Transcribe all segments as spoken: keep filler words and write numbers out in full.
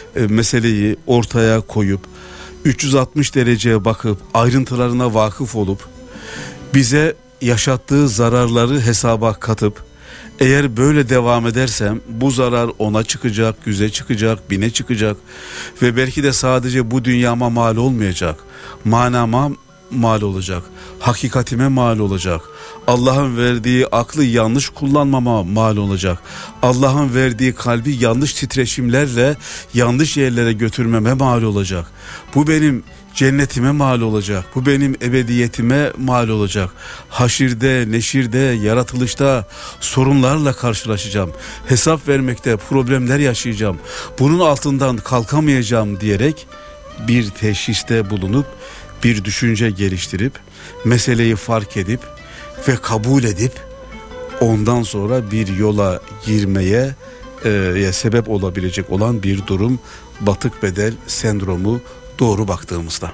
e, meseleyi ortaya koyup üç yüz altmış dereceye bakıp ayrıntılarına vakıf olup bize yaşattığı zararları hesaba katıp eğer böyle devam edersem bu zarar ona çıkacak, yüze çıkacak, bine çıkacak ve belki de sadece bu dünyama mal olmayacak, manama mal olacak, hakikatime mal olacak, Allah'ın verdiği aklı yanlış kullanmama mal olacak, Allah'ın verdiği kalbi yanlış titreşimlerle yanlış yerlere götürmeme mal olacak. Bu benim cennetime mal olacak, bu benim ebediyetime mal olacak. Haşirde, neşirde, yaratılışta sorunlarla karşılaşacağım, hesap vermekte problemler yaşayacağım, bunun altından kalkamayacağım diyerek bir teşhiste bulunup bir düşünce geliştirip meseleyi fark edip ve kabul edip ondan sonra bir yola girmeye e, sebep olabilecek olan bir durum batık bedel sendromu doğru baktığımızda.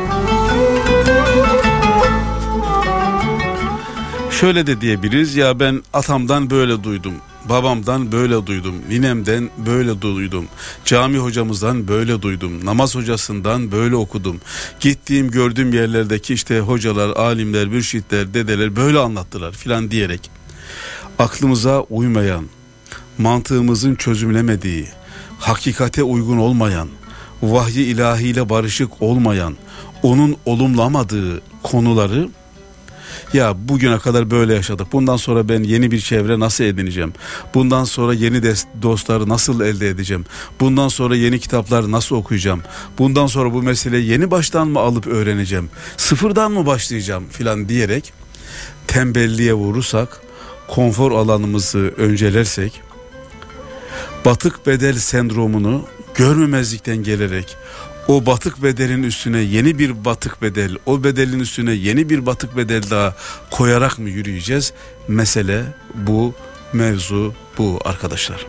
Şöyle de diyebiliriz, ya ben atamdan böyle duydum, babamdan böyle duydum, ninemden böyle duydum, cami hocamızdan böyle duydum, namaz hocasından böyle okudum, gittiğim gördüğüm yerlerdeki işte hocalar, alimler, mürşitler, dedeler böyle anlattılar filan diyerek aklımıza uymayan, mantığımızın çözümlemediği, hakikate uygun olmayan, vahyi ilahiyle barışık olmayan, onun olumlamadığı konuları, ya bugüne kadar böyle yaşadık, bundan sonra ben yeni bir çevre nasıl edineceğim, bundan sonra yeni dostları nasıl elde edeceğim, bundan sonra yeni kitapları nasıl okuyacağım, bundan sonra bu meseleyi yeni baştan mı alıp öğreneceğim, sıfırdan mı başlayacağım filan diyerek tembelliğe vurursak, konfor alanımızı öncelersek, batık bedel sendromunu görmemezlikten gelerek o batık bedelin üstüne yeni bir batık bedel, o bedelin üstüne yeni bir batık bedel daha koyarak mı yürüyeceğiz? Mesele bu, mevzu bu arkadaşlar.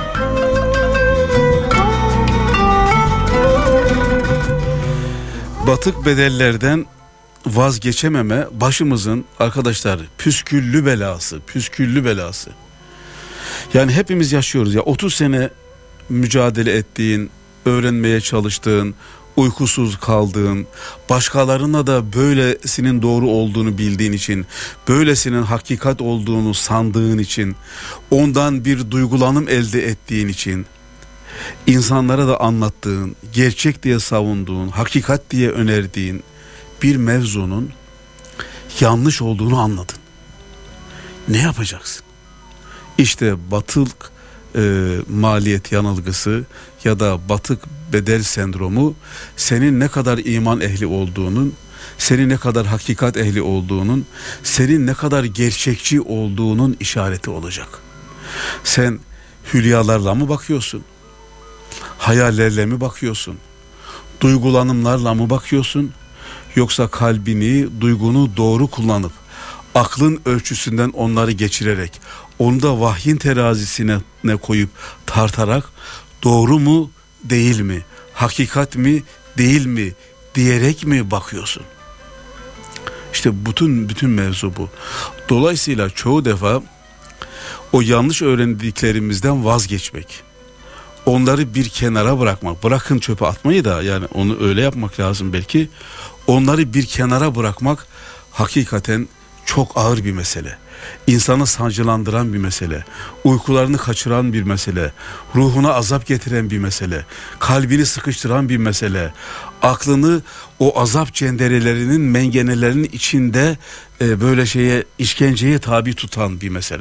Batık bedellerden vazgeçememe başımızın arkadaşlar püsküllü belası, püsküllü belası. Yani hepimiz yaşıyoruz ya, otuz sene mücadele ettiğin, öğrenmeye çalıştığın, uykusuz kaldığın, başkalarına da böylesinin doğru olduğunu bildiğin için, böylesinin hakikat olduğunu sandığın için, ondan bir duygulanım elde ettiğin için, insanlara da anlattığın, gerçek diye savunduğun, hakikat diye önerdiğin bir mevzunun yanlış olduğunu anladın. Ne yapacaksın? İşte batılık e, maliyet yanılgısı ya da batık bedel sendromu senin ne kadar iman ehli olduğunun, senin ne kadar hakikat ehli olduğunun, senin ne kadar gerçekçi olduğunun işareti olacak. Sen hülyalarla mı bakıyorsun? Hayallerle mi bakıyorsun? Duygulanımlarla mı bakıyorsun? Yoksa kalbini, duygunu doğru kullanıp aklın ölçüsünden onları geçirerek, onu da vahyin terazisine ne koyup tartarak doğru mu değil mi, hakikat mi değil mi diyerek mi bakıyorsun? İşte bütün bütün mevzu bu. Dolayısıyla çoğu defa o yanlış öğrendiklerimizden vazgeçmek, onları bir kenara bırakmak, bırakın çöpe atmayı da, yani onu öyle yapmak lazım belki, onları bir kenara bırakmak hakikaten çok ağır bir mesele. İnsanı sancılandıran bir mesele, uykularını kaçıran bir mesele, ruhuna azap getiren bir mesele, kalbini sıkıştıran bir mesele, aklını o azap cenderelerinin, mengenelerinin içinde e, böyle şeye, işkenceye tabi tutan bir mesele.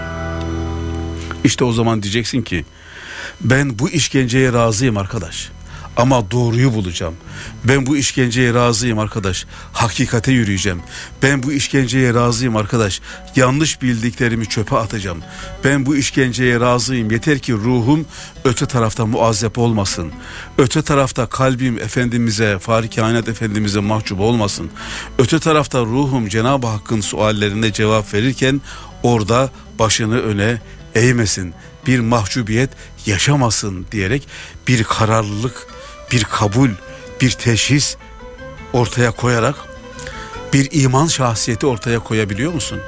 İşte o zaman diyeceksin ki, ben bu işkenceye razıyım arkadaş, ama doğruyu bulacağım. Ben bu işkenceye razıyım arkadaş, hakikate yürüyeceğim. Ben bu işkenceye razıyım arkadaş, yanlış bildiklerimi çöpe atacağım. Ben bu işkenceye razıyım, yeter ki ruhum öte tarafta muazzep olmasın. Öte tarafta kalbim Efendimiz'e, Fahri Kainat Efendimiz'e mahcup olmasın. Öte tarafta ruhum Cenab-ı Hakk'ın suallerine cevap verirken orada başını öne eğmesin, bir mahcubiyet yaşamasın diyerek bir kararlılık, bir kabul, bir teşhis ortaya koyarak bir iman şahsiyeti ortaya koyabiliyor musun?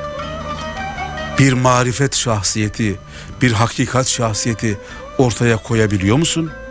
Bir marifet şahsiyeti, bir hakikat şahsiyeti ortaya koyabiliyor musun?